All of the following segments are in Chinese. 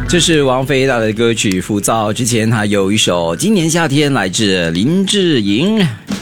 这是王菲带来的歌曲《浮躁》，之前还有一首《今年夏天》来自林志颖。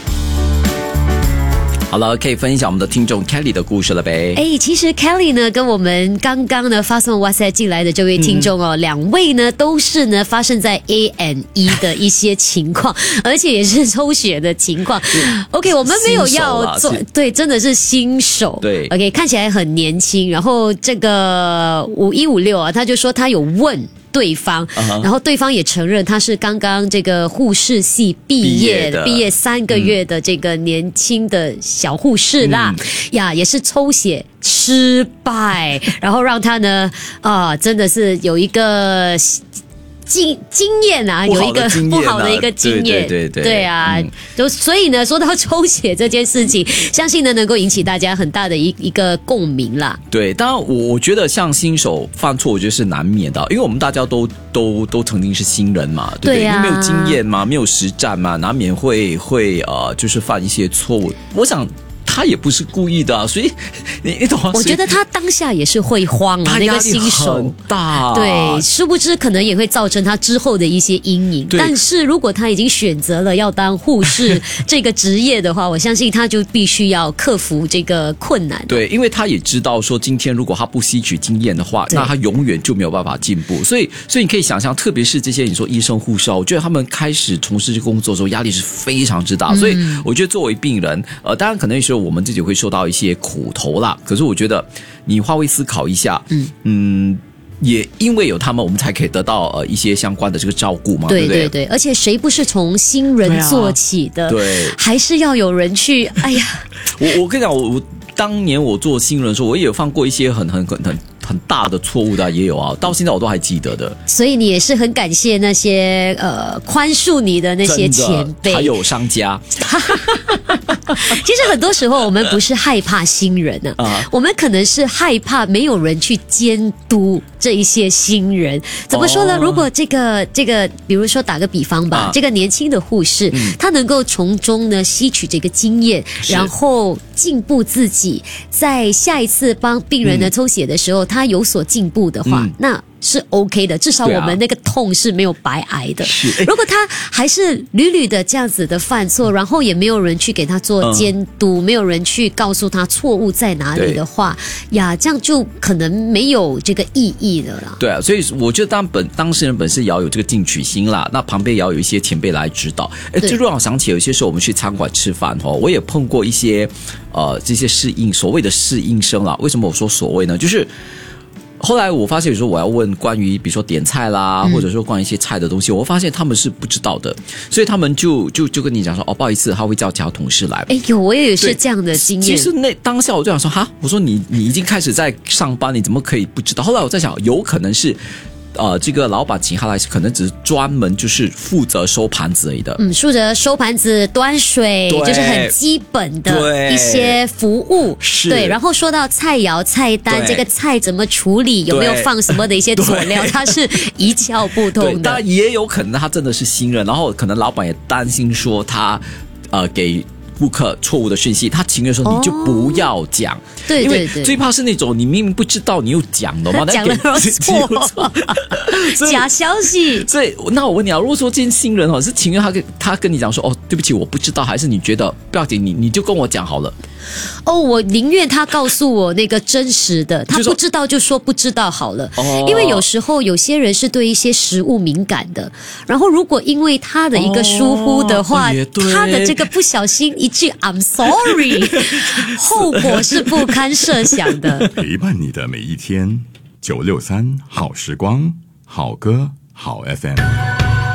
好了，可以分享我们的听众 Kelly 的故事了呗。 其实 Kelly 呢，跟我们刚刚呢发送 WhatsApp 进来的这位听众哦，两位呢都是呢发生在 A&E 的一些情况，而且也是抽血的情况。OK， 我们没有要做，对，真的是新手。 对 ，OK， 看起来很年轻。然后这个5156啊，他就说他有问对方，然后对方也承认他是刚刚这个护士系毕业3个月的这个年轻的小护士啦，也是抽血失败，然后让他呢真的是有一个经验啊，有一个不好的一个经验，对啊，所以呢，说到抽血这件事情，相信呢能够引起大家很大的一个共鸣啦。 对，当然我觉得像新手犯错，我觉得是难免的，因为我们大家都曾经是新人嘛，对不对？因为没有经验嘛，没有实战嘛，难免会就是犯一些错误。我想他也不是故意的，所以你懂吗？ 我觉得他当下也是会慌啊，那个新手很大， 对，殊不知可能也会造成他之后的一些阴影。但是如果他已经选择了要当护士这个职业的话，我相信他就必须要克服这个困难。 对，因为他也知道说，今天如果他不吸取经验的话，那他永远就没有办法进步。所以你可以想象，特别是这些你说医生护士，我觉得他们开始从事这个工作的时候，压力是非常之大。所以我觉得作为病人，当然可能有时候我们自己会受到一些苦头啦，可是我觉得你换位思考一下，也因为有他们，我们才可以得到一些相关的这个照顾嘛，对不对？ 对，而且谁不是从新人做起的？ 对， 还是要有人去。哎呀， 我跟你讲，我当年我做新人的时候，我也有犯过一些很大的错误的，也有啊，到现在我都还记得的。 所以你也是很感谢那些宽恕你的那些前辈， 还有商家。 其实很多时候我们不是害怕新人我们可能是害怕没有人去监督这一些新人。怎么说呢？如果这个，比如说打个比方吧，这个年轻的护士，他能够从中呢吸取这个经验，然后进步自己，在下一次帮病人呢抽血的时候，他有所进步的话，那是 OK 的，至少我们那个痛是没有白挨的。如果他还是屡屡的这样子的犯错，然后也没有人去给他做监督，没有人去告诉他错误在哪里的话，这样就可能没有这个意义了啦。 对啊，所以我觉得当事人本身也要有这个进取心啦，那旁边也要有一些前辈来指导。这让我想起有些时候我们去餐馆吃饭我也碰过一些这些所谓的适应生啦。为什么我说所谓呢？就是后来我发现有时候我要问关于比如说点菜啦，或者说关于一些菜的东西，我发现他们是不知道的，所以他们就跟你讲说不好意思，他会叫其他同事来。 我也是这样的经验。 其实当下我就想说我说你已经开始在上班，你怎么可以不知道？后来我在想，有可能是这个老板请他来可能只是专门就是负责收盘子而已的， 负责收盘子、端水，就是很基本的一些服务。对，然后说到菜肴、菜单，这个菜怎么处理，有没有放什么的一些佐料，他是一窍不通的。 当然也有可能他真的是新人，然后可能老板也担心说他给顾客错误的讯息，他情愿说你就不要讲。 对， 因为最怕是那种你明明不知道你又讲的嘛， 讲了错，假消息。 所以那我问你如果说今天新人是情愿他跟你讲说对不起我不知道，还是你觉得不要紧，你就跟我讲好了？ 我宁愿他告诉我那个真实的，他不知道就说不知道好了。因为有时候有些人是对一些食物敏感的，然后如果因为他的一个疏忽的话，他的这个不小心一句 I'm sorry， 后果是不堪设想的。 陪伴你的每一天，963好时光，好歌好 FM。